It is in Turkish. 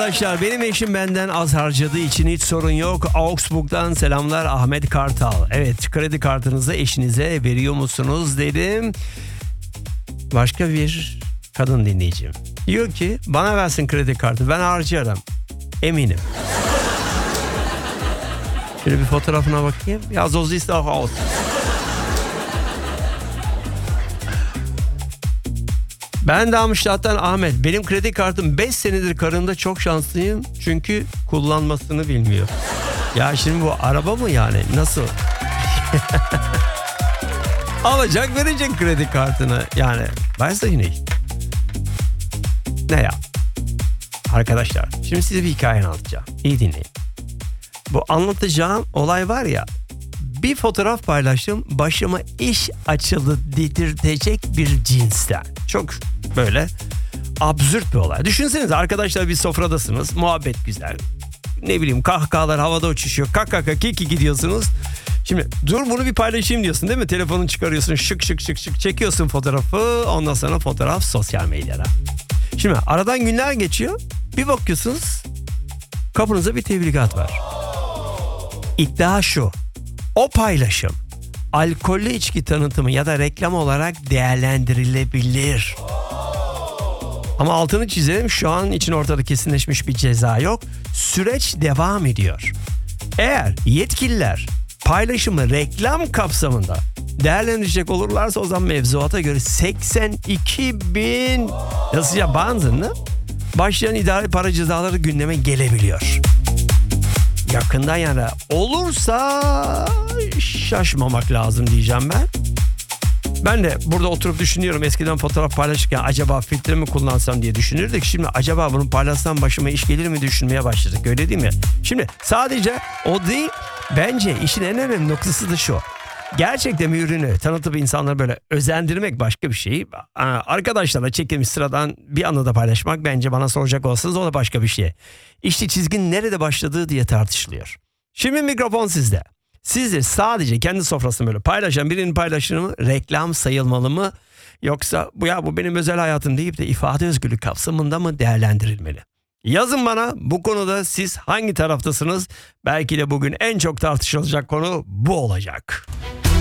Arkadaşlar benim eşim benden az harcadığı için hiç sorun yok. Augsburg'dan selamlar Ahmet Kartal. Evet, kredi kartınızı eşinize veriyor musunuz dedim. Başka bir kadın dinleyicim diyor ki bana versin kredi kartı, ben harcarım. Eminim. Şöyle bir fotoğrafına bakayım. Ya so siehst du auch aus. Ben Darmstadt'tan Ahmet. Benim kredi kartım 5 senedir karımda, çok şanslıyım. Çünkü kullanmasını bilmiyor. Ya şimdi bu araba mı yani? Nasıl? Alacak, verecek kredi kartını. Yani weiß ich nicht. Ne ya? Arkadaşlar şimdi size bir hikaye anlatacağım. İyi dinleyin. Bu anlatacağım olay var ya, bir fotoğraf paylaştım, başıma iş açıldı dedirtecek bir cinsten. Çok böyle absürt bir olay. Düşünsenize arkadaşlar, bir sofradasınız, muhabbet güzel. Ne bileyim, kahkahalar havada uçuşuyor, kaka kiki gidiyorsunuz. Şimdi dur bunu bir paylaşayım diyorsun değil mi? Telefonunu çıkarıyorsun, şık çekiyorsun fotoğrafı, ondan sonra fotoğraf sosyal medyada. Şimdi aradan günler geçiyor, bir bakıyorsunuz kapınıza bir tebligat var. İddia şu: o paylaşım alkollü içki tanıtımı ya da reklam olarak değerlendirilebilir. Ama altını çizelim, şu an için ortada kesinleşmiş bir ceza yok. Süreç devam ediyor. Eğer yetkililer paylaşımı reklam kapsamında değerlendirecek olurlarsa, o zaman mevzuata göre 82.000 yasıca bandını başlayan idari para cezaları gündeme gelebiliyor. Yakında yani olursa şaşmamak lazım diyeceğim ben. Ben de burada oturup düşünüyorum, eskiden fotoğraf paylaşırken acaba filtre mi kullansam diye düşünürdük. Şimdi acaba bunu paylaşsam başıma iş gelir mi düşünmeye başladık, öyle değil mi? Şimdi sadece o değil, bence işin en önemli noktası da şu: gerçekten bir ürünü tanıtıp insanları böyle özendirmek başka bir şey. Arkadaşlarla çekilmiş sıradan bir anı da paylaşmak, bence bana soracak olsanız, o da başka bir şey. İşte çizgin nerede başladığı diye tartışılıyor. Şimdi mikrofon sizde. Sizce sadece kendi sofrasını böyle paylaşan birinin paylaşımı reklam sayılmalı mı? Yoksa bu benim özel hayatım deyip de ifade özgürlüğü kapsamında mı değerlendirilmeli? Yazın bana, bu konuda siz hangi taraftasınız? Belki de bugün en çok tartışılacak konu bu olacak.